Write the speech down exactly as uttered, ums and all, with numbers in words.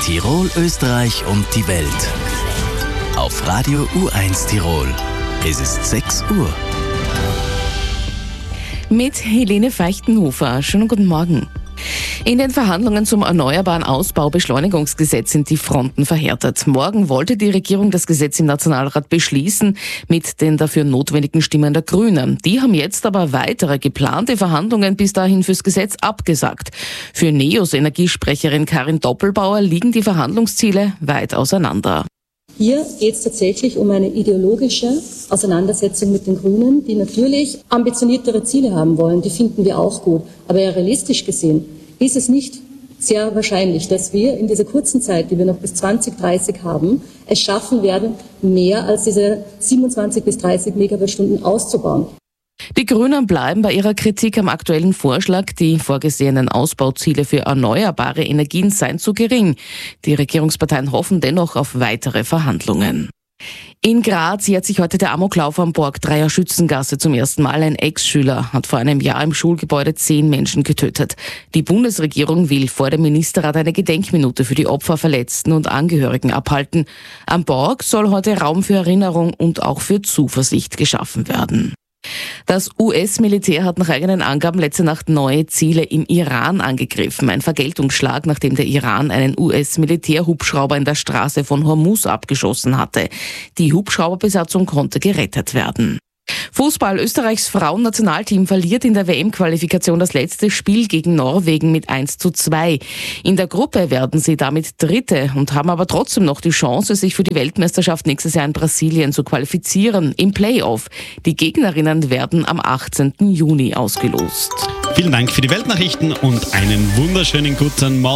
Tirol, Österreich und die Welt. Auf Radio U eins Tirol. Es ist sechs Uhr. Mit Helene Feichtenhofer. Schönen guten Morgen. In den Verhandlungen zum Erneuerbaren Ausbaubeschleunigungsgesetz sind die Fronten verhärtet. Morgen wollte die Regierung das Gesetz im Nationalrat beschließen, mit den dafür notwendigen Stimmen der Grünen. Die haben jetzt aber weitere geplante Verhandlungen bis dahin fürs Gesetz abgesagt. Für NEOS Energiesprecherin Karin Doppelbauer liegen die Verhandlungsziele weit auseinander. Hier geht es tatsächlich um eine ideologische Auseinandersetzung mit den Grünen, die natürlich ambitioniertere Ziele haben wollen. Die finden wir auch gut. Aber ja, realistisch gesehen ist es nicht sehr wahrscheinlich, dass wir in dieser kurzen Zeit, die wir noch bis zwanzig dreißig haben, es schaffen werden, mehr als diese siebenundzwanzig bis dreißig Megawattstunden auszubauen. Die Grünen bleiben bei ihrer Kritik am aktuellen Vorschlag. Die vorgesehenen Ausbauziele für erneuerbare Energien seien zu gering. Die Regierungsparteien hoffen dennoch auf weitere Verhandlungen. In Graz jährt sich heute der Amoklauf am Borgdreier Schützengasse zum ersten Mal. Ein Ex-Schüler hat vor einem Jahr im Schulgebäude zehn Menschen getötet. Die Bundesregierung will vor dem Ministerrat eine Gedenkminute für die Opfer, Verletzten und Angehörigen abhalten. Am Borg soll heute Raum für Erinnerung und auch für Zuversicht geschaffen werden. Das U S-Militär hat nach eigenen Angaben letzte Nacht neue Ziele im Iran angegriffen. Ein Vergeltungsschlag, nachdem der Iran einen U S-Militärhubschrauber in der Straße von Hormuz abgeschossen hatte. Die Hubschrauberbesatzung konnte gerettet werden. Fußball: Österreichs Frauennationalteam verliert in der W M-Qualifikation das letzte Spiel gegen Norwegen mit eins zu zwei. In der Gruppe werden sie damit Dritte und haben aber trotzdem noch die Chance, sich für die Weltmeisterschaft nächstes Jahr in Brasilien zu qualifizieren im Playoff. Die Gegnerinnen werden am achtzehnten Juni ausgelost. Vielen Dank für die Weltnachrichten und einen wunderschönen guten Morgen.